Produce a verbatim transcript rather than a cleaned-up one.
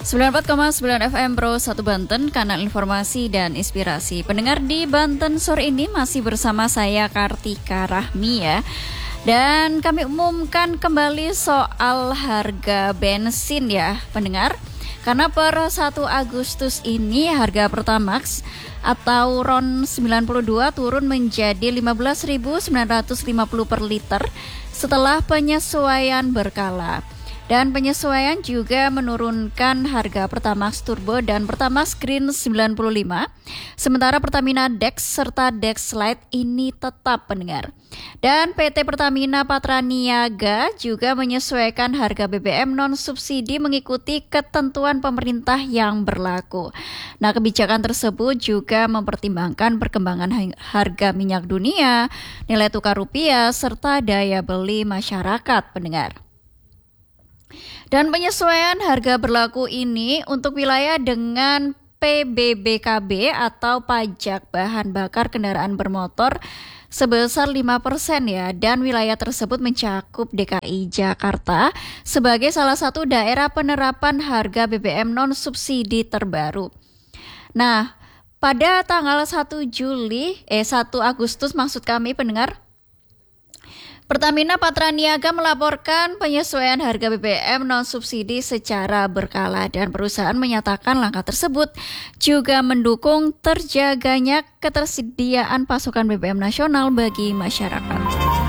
sembilan puluh empat koma sembilan F M Pro satu Banten, kanal informasi dan inspirasi. Pendengar di Banten sore ini masih bersama saya Kartika Rahmi ya. Dan kami umumkan kembali soal harga bensin ya pendengar. Karena per satu Agustus ini harga Pertamax atau R O N sembilan puluh dua turun menjadi lima belas ribu sembilan ratus lima puluh per liter setelah penyesuaian berkala. Dan penyesuaian juga menurunkan harga Pertamax Turbo dan Pertamax Green sembilan puluh lima. Sementara Pertamina Dex serta Dex Lite ini tetap pendengar. Dan P T Pertamina Patraniaga juga menyesuaikan harga B B M non-subsidi mengikuti ketentuan pemerintah yang berlaku. Nah, kebijakan tersebut juga mempertimbangkan perkembangan harga minyak dunia, nilai tukar rupiah, serta daya beli masyarakat pendengar. Dan penyesuaian harga berlaku ini untuk wilayah dengan P B B K B atau pajak bahan bakar kendaraan bermotor sebesar lima persen ya, dan wilayah tersebut mencakup D K I Jakarta sebagai salah satu daerah penerapan harga B B M non-subsidi terbaru. Nah, pada tanggal satu Juli, eh satu Agustus maksud kami pendengar, Pertamina Patraniaga melaporkan penyesuaian harga B B M non-subsidi secara berkala dan perusahaan menyatakan langkah tersebut juga mendukung terjaganya ketersediaan pasokan B B M nasional bagi masyarakat.